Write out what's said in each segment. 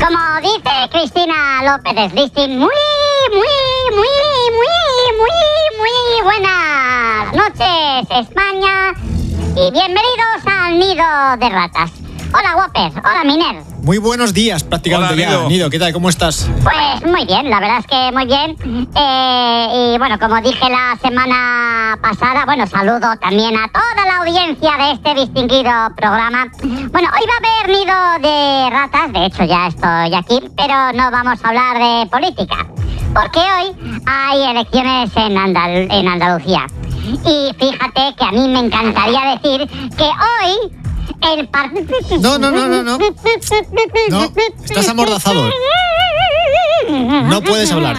Como dice Cristina López Listing, muy buenas noches, España, y bienvenidos al Nido de Ratas. Hola, Whopper. Hola, Miner. Muy buenos días, prácticamente. Hola, ya. Nido, ¿qué tal? ¿Cómo estás? Pues muy bien, la verdad es que muy bien. Y bueno, como dije la semana pasada, bueno, saludo también a toda la audiencia de este distinguido programa. Bueno, hoy va a haber Nido de Ratas, de hecho ya estoy aquí, pero no vamos a hablar de política, porque hoy hay elecciones en Andalucía. Y fíjate que a mí me encantaría decir que hoy el partido... No, estás amordazado. No puedes hablar.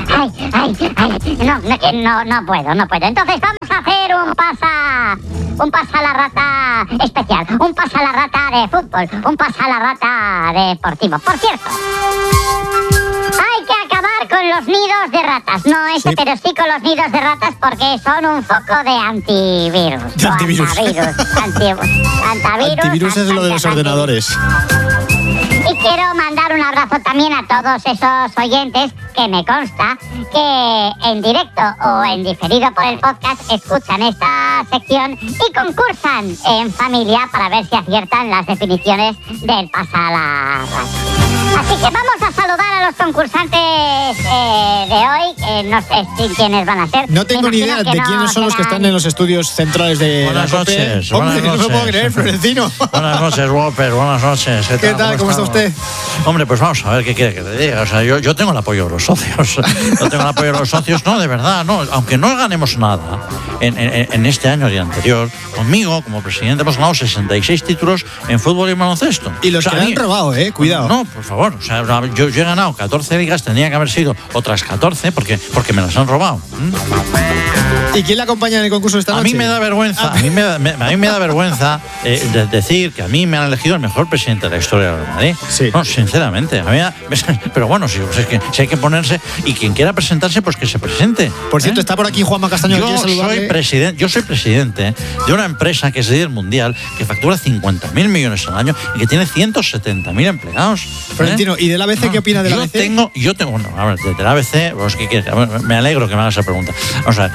No puedo. Entonces vamos a hacer un pasa la rata especial, un pasa la rata de fútbol, un pasa la rata deportivo. Por cierto, hay que acabar con los nidos de ratas, pero sí con los nidos de ratas, porque son un foco de antivirus. De antivirus. Antivirus es lo de los ordenadores. Y quiero mandar un abrazo también a todos esos oyentes que me consta que en directo o en diferido por el podcast escuchan esta sección y concursan en familia para ver si aciertan las definiciones del pasararrata. Así que vamos a saludar a los concursantes de hoy, que no sé quiénes van a ser. No tengo ni idea de quiénes son los que están en los estudios centrales de Buenas la noches. Hombre, Buenas no me noches. puedo creer, Florentino. Buenas noches, Whopper. Buenas noches. ¿Qué tal? ¿Cómo está usted? Hombre, pues vamos a ver qué quiere que te diga. O sea, yo tengo el apoyo de los socios. Yo tengo el apoyo de los socios, no, de verdad, no. Aunque no ganemos nada en este año y anterior, conmigo, como presidente, hemos ganado 66 títulos en fútbol y baloncesto. Y los que me han robado, cuidado. No, por favor. O sea, yo he ganado 14 ligas, tendría que haber sido otras 14 porque me las han robado. ¿Y quién le acompaña en el concurso esta noche? A mí me da vergüenza, a mí me da vergüenza decir que a mí me han elegido el mejor presidente de la historia del Real Madrid. Sí. No, sinceramente. Pero bueno, si hay que ponerse, y quien quiera presentarse, pues que se presente. Por cierto, está por aquí Juanma Castaño. Yo soy presidente de una empresa que es líder mundial, que factura 50.000 millones al año y que tiene 170.000 empleados. Florentino, ¿y del ABC qué opina del ABC? A ver, del ABC, pues, ¿qué quieres? Me alegro que me hagas esa pregunta. O sea,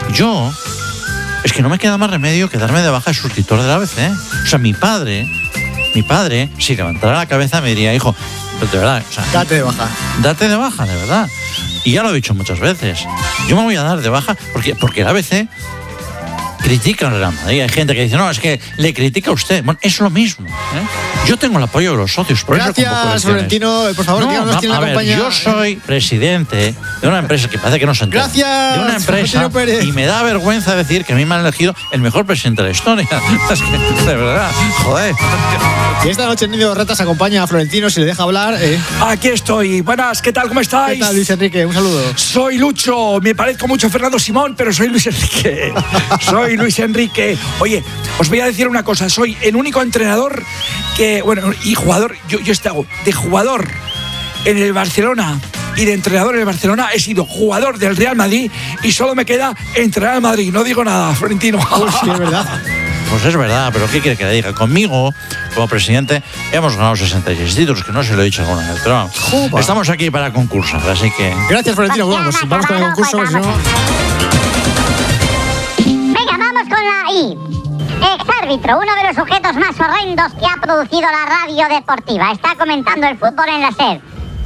es que no me queda más remedio que darme de baja el suscriptor del ABC. O sea, mi padre, si levantara la cabeza, me diría, hijo, de verdad, o sea, Date de baja. Date de baja, de verdad. Y ya lo he dicho muchas veces. Yo me voy a dar de baja porque el ABC critica al Real Madrid. Hay gente que dice, no, es que le critica a usted. Bueno, es lo mismo. Yo tengo el apoyo de los socios. Por Gracias, eso convoco Florentino. Por favor, díganos quién le acompaña. Yo soy presidente de una empresa que parece que no se entera. Gracias, de una empresa, y me da vergüenza decir que a mí me han elegido el mejor presidente de la historia. Es que, de verdad, joder. Y esta noche en Nido de Ratas acompaña a Florentino, si le deja hablar. Aquí estoy. Buenas, ¿qué tal? ¿Cómo estáis? ¿Qué tal, Luis Enrique? Un saludo. Soy Lucho. Me parezco mucho a Fernando Simón, pero soy Luis Enrique. Soy Luis Enrique. Oye, os voy a decir una cosa. Soy el único entrenador y jugador. Yo hago de jugador en el Barcelona y de entrenador en el Barcelona. He sido jugador del Real Madrid y solo me queda entrenar al Madrid. No digo nada, Florentino. Sí, es verdad. Pues es verdad, pero ¿qué quiere que le diga? Conmigo, como presidente, hemos ganado 66 títulos, que no se lo he dicho alguna vez, pero vamos, estamos aquí para concursar, así que... Gracias, Florentino. Bueno, pues vamos con el concurso, Venga, vamos con la I. Exárbitro, uno de los sujetos más horrendos que ha producido la radio deportiva. Está comentando el fútbol en la SER.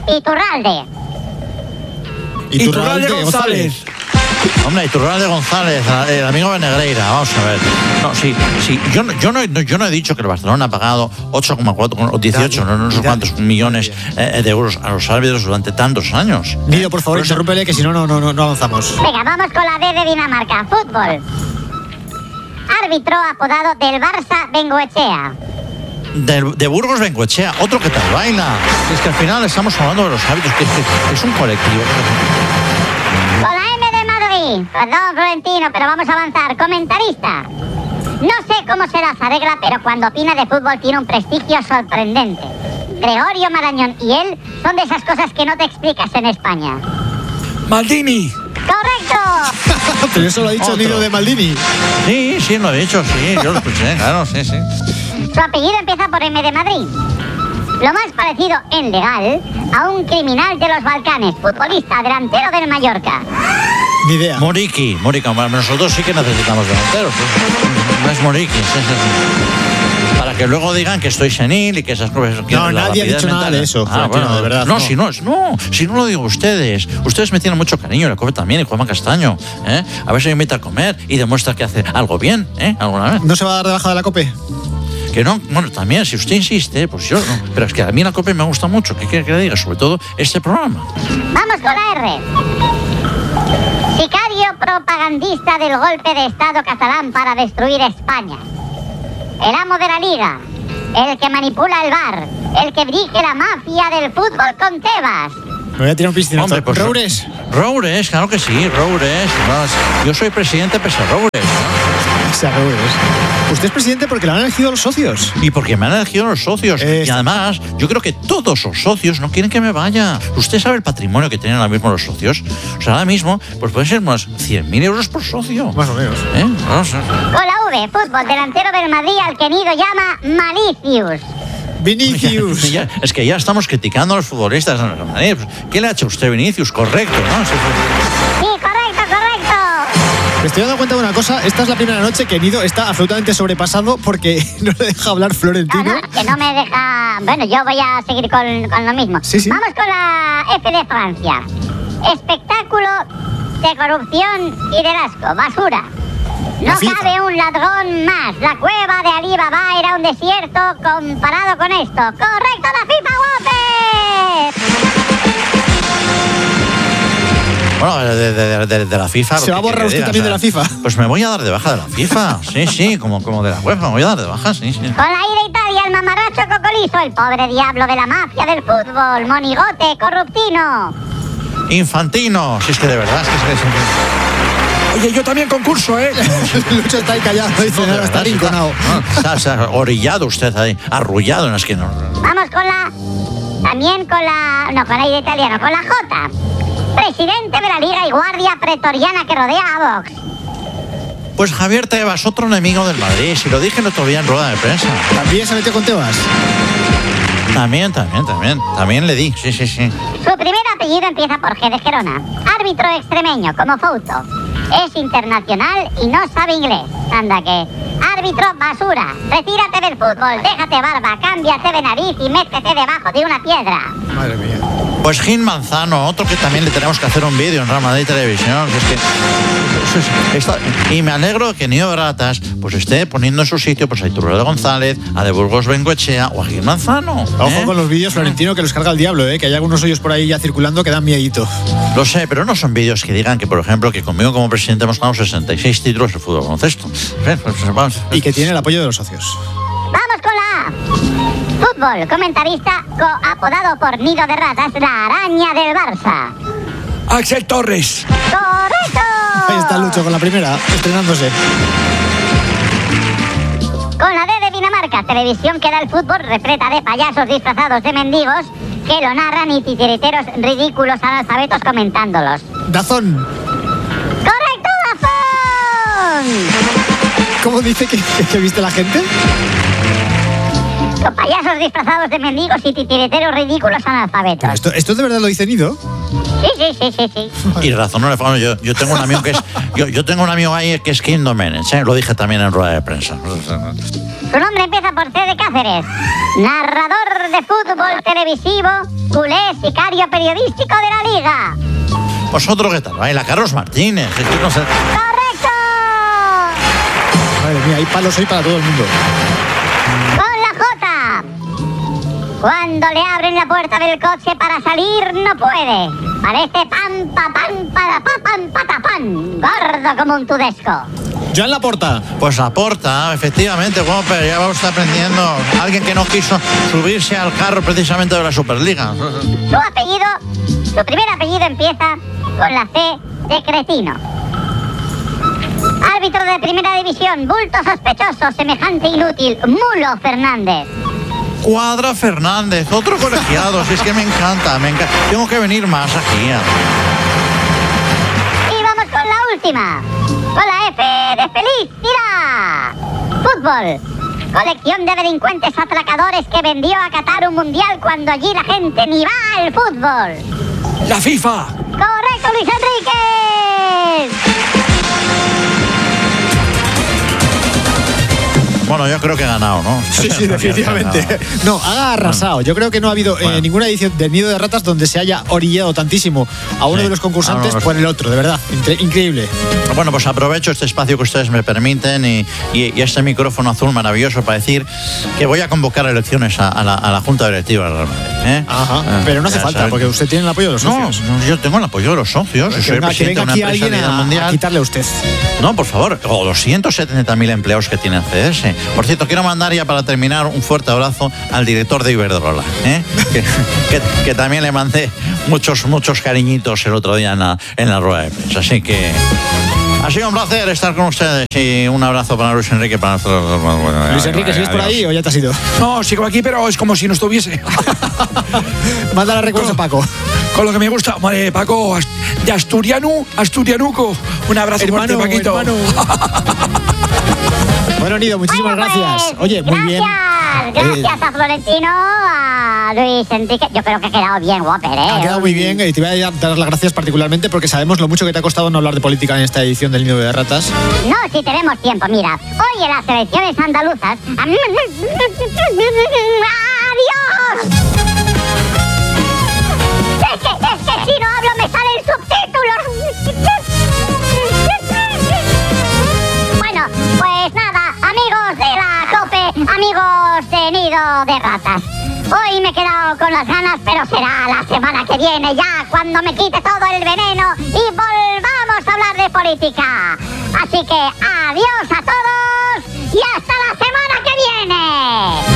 Iturralde González. Hombre, Iturralde González, el amigo de Negreira, vamos a ver. No, sí, yo no he dicho que el Barcelona ha pagado 8,4 o 18, no sé cuántos millones de euros a los árbitros durante tantos años. Nido, por favor, interrúmpele, que si no avanzamos. Venga, vamos con la D de Dinamarca. Fútbol. Árbitro apodado del Barça, Bengoechea. De Burgos Bengoechea, otro que tal baila. Es que al final estamos hablando de los árbitros, que es un colectivo. Con la M de Madrid. Perdón, Florentino, pero vamos a avanzar. Comentarista. No sé cómo se las arregla, pero cuando opina de fútbol tiene un prestigio sorprendente. Gregorio Marañón y él son de esas cosas que no te explicas en España. Maldini. ¡Correcto! Pero eso lo ha dicho Nido de Maldini. Sí, lo he dicho, sí, yo lo escuché, claro, sí. Su apellido empieza por M de Madrid. Lo más parecido en legal a un criminal de los Balcanes, futbolista delantero del Mallorca. Ni idea. Moriki. Nosotros sí que necesitamos delanteros. No es Moriki. Para que luego digan que estoy senil y que esas cosas... No, nadie ha dicho nada de eso, bueno, de verdad. No, si no lo digo ustedes. Ustedes me tienen mucho cariño, la COPE también, y Juanma Castaño. A ver si me invita a comer y demuestra que hace algo bien, alguna vez. ¿No se va a dar de baja de la COPE? Que no, bueno, también, si usted insiste, pues yo no. Pero es que a mí la COPE me gusta mucho. ¿Qué quiere que le diga? Sobre todo este programa. Vamos con la R. Sicario propagandista del golpe de Estado catalán para destruir España. El amo de la Liga. El que manipula el VAR. El que dirige la mafia del fútbol con Tebas. Me voy a tirar un piscinazo. Hombre, pues, Roures. Roures, claro que sí, Roures. Yo soy presidente pese a Roures, ¿no? Usted es presidente porque lo han elegido los socios. Y porque me han elegido los socios. Y además, yo creo que todos los socios no quieren que me vaya. ¿Usted sabe el patrimonio que tienen ahora mismo los socios? O sea, ahora mismo, pues pueden ser unos 100.000 euros por socio. Más o menos. No sé. Con la V, fútbol, delantero del Madrid al que Nido llama Malicius. Vinicius. Es que ya estamos criticando a los futbolistas. ¿Qué le ha hecho usted, Vinicius? Correcto, ¿no? Sí, correcto. Me estoy dando cuenta de una cosa. Esta es la primera noche que Nido está absolutamente sobrepasado porque no le deja hablar Florentino. No, que no me deja... Bueno, yo voy a seguir con lo mismo. Sí. Vamos con la F de Francia. Espectáculo de corrupción y de asco. Basura. No cabe un ladrón más. La cueva de Alibaba era un desierto comparado con esto. ¡Correcto, la FIFA, guapes! Bueno, de la FIFA... ¿Se va a borrar usted también de la FIFA? Pues me voy a dar de baja de la FIFA. Sí, como de la UEFA. Me voy a dar de baja, sí. Con la I de Italia, el mamarracho cocolizo, el pobre diablo de la mafia del fútbol, monigote, corruptino. Infantino. Si es que de verdad, Oye, yo también concurso, ¿eh? Lucho está ahí callado, dice, No, está rinconado. Está orillado usted ahí, arrullado en la esquina. Vamos con la... También con la... No, con la I de italiano, con la J. Presidente de la Liga y guardia pretoriana que rodea a Vox. Pues Javier Tebas, otro enemigo del Madrid. Si lo dije el otro día en rueda de prensa. ¿También se metió con Tebas? También le di, sí. Su primer apellido empieza por G de Gerona. Árbitro extremeño, como Fouto. Es internacional y no sabe inglés. Anda que... Árbitro basura. Retírate del fútbol, déjate barba, cámbiate de nariz y métete debajo de una piedra. Madre mía. Pues Gin Manzano, otro que también le tenemos que hacer un vídeo en Real Madrid Televisión. Que es que y me alegro que Nido Ratas pues esté poniendo en su sitio pues a Iturralde González, a De Burgos Bengoechea o a Gin Manzano. Ojo con los vídeos, Florentino, que los carga el diablo, que hay algunos hoyos por ahí ya circulando que dan miedito. Lo sé, pero no son vídeos que digan que, por ejemplo, que conmigo como presidente hemos ganado 66 títulos de fútbol baloncesto. Y que tiene el apoyo de los socios. Vamos con la A. Fútbol, comentarista apodado por Nido de Ratas, la araña del Barça. Axel Torres. ¡Correcto! Ahí está Lucho con la primera, estrenándose. Con la D de Dinamarca, televisión que da el fútbol repleta de payasos disfrazados de mendigos que lo narran y titiriteros ridículos analfabetos comentándolos. Dazón. ¡Correcto, Dazón! ¿Cómo dice que viste la gente? Con payasos disfrazados de mendigos y titiriteros ridículos analfabetos. ¿Esto de verdad lo dice Nido? Sí. Y razón no le falta. Yo tengo un amigo que es. Yo tengo un amigo ahí que es Kim Domenech, lo dije también en rueda de prensa. Su nombre empieza por C de Cáceres. Narrador de fútbol televisivo, culé, sicario periodístico de la Liga. Pues otro que tal, baila Carlos Martínez. No sé. ¡Correcto! Madre mía, hay palos hoy para todo el mundo. Con la J. Cuando le abren la puerta del coche para salir, no puede. Parece pan, gordo como un tudesco. Joan Laporta. Pues Laporta, efectivamente, pero ya vamos aprendiendo. Alguien que no quiso subirse al carro precisamente de la Superliga. Su primer apellido empieza con la C de cretino. Árbitro de primera división, bulto sospechoso, semejante inútil, Mulo Fernández. Cuadra Fernández, otro colegiado, si es que me encanta. Tengo que venir más aquí. Y vamos con la última, con la F de feliz, tira. Fútbol, Colección de delincuentes atracadores que vendió a Qatar un mundial cuando allí la gente ni va al fútbol. La FIFA. ¡Correcto, Luis Enrique! Bueno, yo creo que he ganado, ¿no? Sí, definitivamente. No, ha arrasado. Yo creo que no ha habido ninguna edición del Nido de Ratas donde se haya orillado tantísimo a uno de los concursantes por el otro, de verdad. Increíble. Bueno, pues aprovecho este espacio que ustedes me permiten y este micrófono azul maravilloso para decir que voy a convocar elecciones a la Junta Directiva del Real Madrid. Ajá, pero no hace falta, porque usted tiene el apoyo de los socios. No, yo tengo el apoyo de los socios. Soy presidente de una empresa líder mundial. A quitarle a usted. No, por favor. O 270.000 empleados que tiene CS. Por cierto, quiero mandar ya para terminar un fuerte abrazo al director de Iberdrola, que también le mandé muchos cariñitos el otro día en la rueda de prensa. Así que ha sido un placer estar con ustedes y un abrazo para Luis Enrique. Luis Enrique, ¿sigues por ahí o ya te has ido? No, sigo aquí, pero es como si no estuviese. Mándale recuerdos a Paco. Con lo que me gusta, vale, Paco, de Asturianuco. Un abrazo fuerte, Paquito. Bueno, Nido, muchísimas gracias. Oye, muy bien. Gracias a Florentino, a Luis Enrique. Yo creo que ha quedado bien, Whopper, ¿eh? Ha quedado muy bien y te voy a dar las gracias particularmente porque sabemos lo mucho que te ha costado no hablar de política en esta edición del Nido de Ratas. No, si tenemos tiempo, mira. Hoy en las elecciones andaluzas... ¡Adiós! Es que si no hablo me salen subtítulos. Bueno, pues nada, amigos de la COPE, amigos de Nido de Ratas. Hoy me he quedado con las ganas, pero será la semana que viene ya, cuando me quite todo el veneno y volvamos a hablar de política. Así que adiós a todos y hasta la semana que viene.